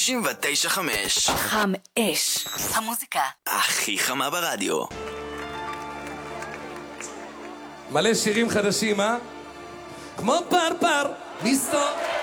99.5 חם אש, המוזיקה הכי חמה ברדיו. מלא שירים חדשים, כמו פרפר, מסתובב